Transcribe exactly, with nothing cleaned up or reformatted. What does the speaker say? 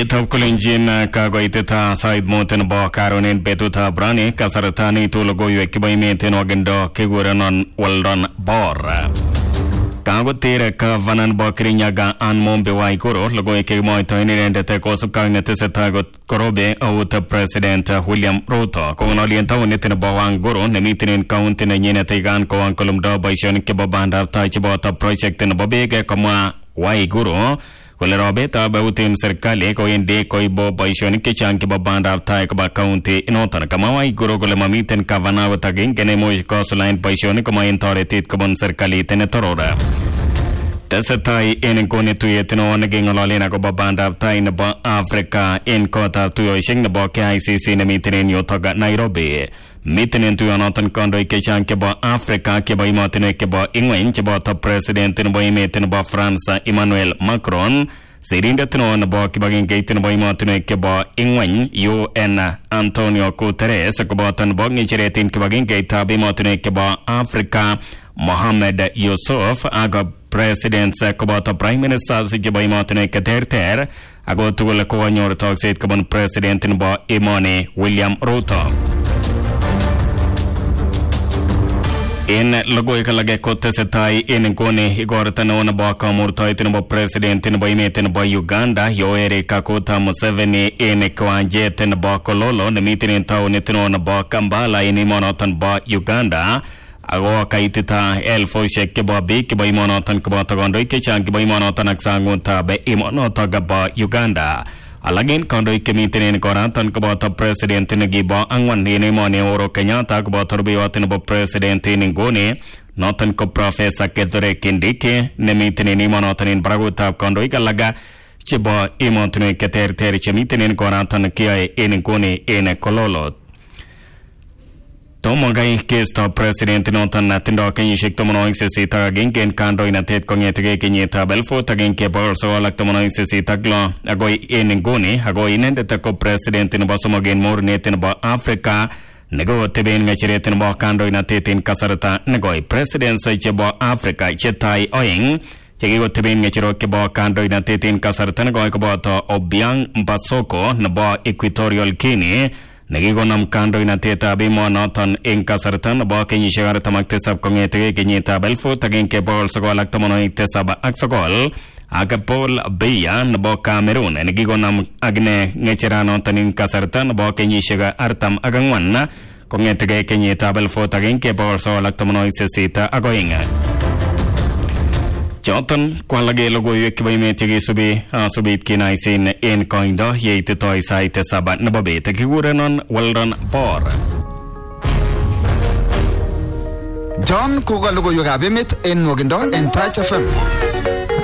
Itab kulinjin kagoitita Said Moten bo karonin betuta brani kasaratani tulogoyu ekibaimeten wagendo kigurenon waldon bor. Kagotere ka vanan bo kirinyaga an mombe waikoro logo ekimoito inirendete kosukagnet setagot korobe out President William Ruto konolienta unitin bo wangoro nemitinin county na nyinete gan ko ankolumdo baishon ke babanda taichibota project na bobege kama waikoro Kule robeta bautin serikali ko indi ko ibo baishoni ke chanki babanda thai ko ba county inotan kamawai guru kule mamiten kavana tagin kene moy ko sulain baishoni ko main authority ko bon serikali tene torora Tesetai en kone tuyetino naging lolena ko babanda thai na ba Africa in kota tuyo shing na ba K I C C na mitinin yotoga Nairobi Mitinin tuyo notan kondo ke chanki ba Africa ke ba imatine ke ba ingwen ke ba ta president na ba imetin ba France Emmanuel Macron Sirinda tino na ba kibagin gaitin ba imatine ke ba ingwen U N Antonio Guterres ko ba tan ba ngicheretin kibagin gaita ba imatine ke ba Africa Mohamed Yusuf aga President ko ba ta Prime Minister si ke ba imatine ke terter ago tugul ko wanyor talk set ko ban president na ba Imani William Ruto In logoy kalage kote setai in kone igorta na ona ba kamurta itin ba president in ba imetin ba Uganda Yoweri Kaguta Museveni in kwanje tin ba kololo na mitin tao nitin ona ba Kampala in imonotan ba Uganda ago kaitita elfo shek ba bi ke ba imonotan ko ba tagondo ke chang ke ba imonotan aksangunta ba imonota ba Uganda Alagin kondo ikemitin koratan kabata president nagiba angwan ni mone oro Kenyatta kabata rubiwatin ba president ningone notan ko professor Kithure Kindiki nemitin ni monotan braguta kondo ikalaga chiba imontune keter ter chemitin koratan kia eningone ene kololo Tomogai kesto president notan natindo kenyishik tomono iksesita gengen kando inatet kongetege kenyeta belfo tagenke borso alak tomono iksesita glo agoi eningone agoi inendete ko president no basomogen mornetin ba Africa nego teben ngachiretin ba kando inatetin kasarata negoi president sa ba Africa chetai oing Chegi go teben ngachiro ke ba kando inatetin kasarata negoi ko ba to Obiang Mbasoko na ba Equatorial Guinea Nagigonam kando inateta bimo noton in kasartan ba kenyishagar tamakte sab kongete kenyeta belfo tagin ke bol sogol aktomono ikte sab aksogol agapol beya nabo Cameroon nagigonam agne ngechirano tanin kasartan ba kenyishagar artam agangwan kongete kenyeta belfo tagin ke bol sogol aktomono ikse sita agoinga Joton kwalage logo yekibai metigi subi subit kinaisin in koindo yeite toy site sabat nababete kigurenon waldon bor John koga logo yoga bemit in Wogendo in Touch F M